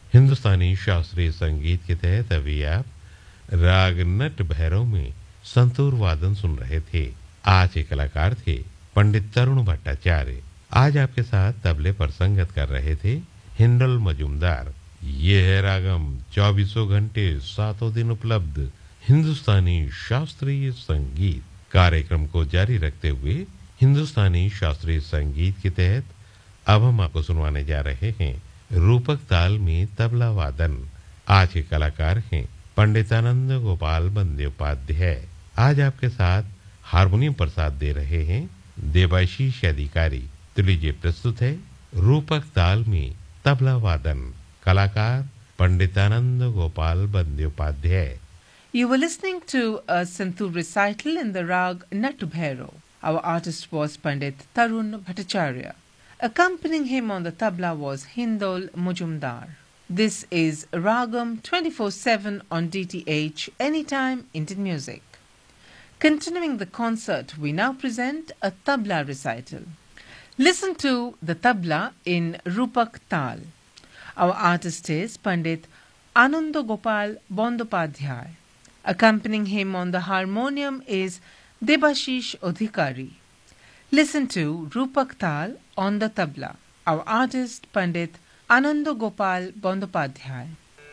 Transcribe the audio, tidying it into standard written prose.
हिंदुस्तानी शास्त्रीय संगीत के तहत अभी आप राग नट भैरव में संतूर वादन सुन रहे थे। आज के कलाकार थे पंडित तरुण भट्टाचार्य। आज आपके साथ तबले पर संगत कर रहे थे हिंडल मजूमदार। ये है रागम 24 घंटे 7 दिन उपलब्ध हिंदुस्तानी शास्त्रीय संगीत। कार्यक्रम को जारी रखते हुए हिंदुस्तानी शास्त्रीय संगीत के तहत अब हम आपको सुनवाने जा रहे हैं रूपक ताल में तबला वादन। आज के कलाकार हैं पंडितानंद गोपाल बंदोपाध्याय। आज आपके साथ हारमोनियम पर साथ दे रहे हैं देवाशीष अधिकारी। तो लीजिए प्रस्तुत है रूपक ताल में तबला वादन। कलाकार पंडितानंद Gopal Bandyopadhyay. You were listening to a Santur recital in the rag Natubhairo. Our artist was Pandit Tarun Bhattacharya. Accompanying him on the tabla was Hindol Mujumdar. This is Ragam 24/7 on DTH Anytime Indian Music. Continuing the concert, we now present a tabla recital. Listen to the tabla in Rupak Tal. Our artist is Pandit Ananda Gopal Bondopadhyay. Accompanying him on the harmonium is Debashish Adhikari. Listen to Rupak Tal on the tabla. Our artist Pandit Ananda Gopal Bondopadhyay.